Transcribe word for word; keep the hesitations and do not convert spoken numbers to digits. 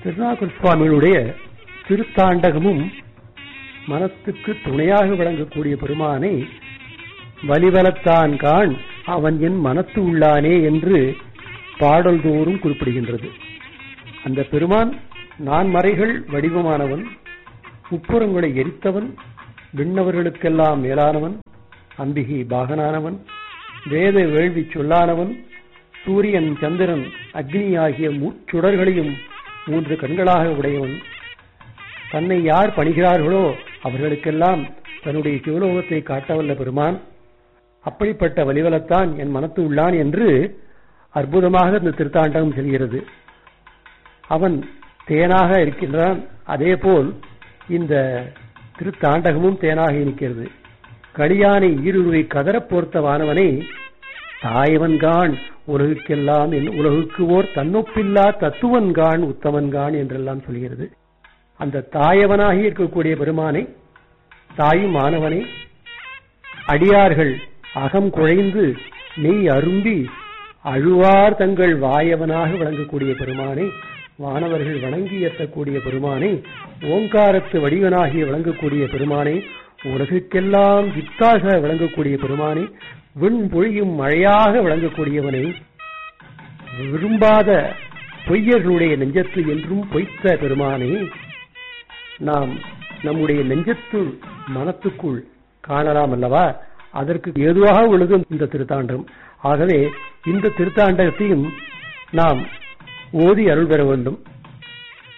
திருநாகூர் சுவாமிகளுடைய திருத்தாண்டகமும் மனத்துக்கு துணையாக விளங்கக்கூடிய பெருமானை வலிவலத்தான் காண் அவன் என் மனத்து உள்ளானே என்று பாடல் தோறும் குறிப்பிடுகின்றது. அந்த பெருமான் நான்மறைகள் வடிவமானவன், முப்புறங்களை எரித்தவன், விண்ணவர்களுக்கெல்லாம் மேலானவன், அம்பிகை பாகனானவன், வேத வேள்வி சொல்லானவன், சூரியன் சந்திரன் அக்னி ஆகிய முச்சுடர்களையும் மூன்று கண்களாக உடையவன், தன்னை யார் பணிகிறார்களோ அவர்களுக்கெல்லாம் தன்னுடைய சிவலோகத்தை காட்டவல்ல பெருமான். அப்படிப்பட்ட வலிவலத்தான் என் மனத்து உள்ளான் என்று அற்புதமாக இந்த திருத்தாண்டகம் செல்கிறது. அவன் தேனாக இருக்கின்றான். அதே போல் இந்த திருத்தாண்டகமும் தேனாக இருக்கிறது. களியானை ஈருருவை கதற போர்த்த வானவனை தாயவன்கான் உலகுக்கெல்லாம் உலகுக்கு ஓர் தன்னொப்பில்லா தத்துவன்கான் உத்தமன்கான் என்றெல்லாம் சொல்கிறது. அந்த தாயவனாகி இருக்கக்கூடிய பெருமானை, தாயும் மாணவனை அடியார்கள் அகம் குழைந்து மெய் அரும்பி அழுவார் தங்கள் வாயவனாக விளங்கக்கூடிய பெருமானை, வானவர்கள் வணங்கி ஏற்றக்கூடிய பெருமானை, ஓங்காரத்து வடிவனாகிய விளங்கக்கூடிய பெருமானை, உலகுக்கெல்லாம் வித்தாக விளங்கக்கூடிய பெருமானை, விண் பொழியும் மழையாக விளங்கக்கூடியவனை, விரும்பாத பொய்யர்களுடைய நெஞ்சத்து என்றும் பொய்த்த பெருமானை நாம் நம்முடைய நெஞ்சத்துள் மனத்துக்குள் காணலாம் அல்லவா? அதற்கு ஏதுவாக உள்ளது இந்த திருத்தாண்டம். ஆகவே இந்த திருத்தாண்டகத்தையும் நாம் ஓதி அருள் பெற வேண்டும்.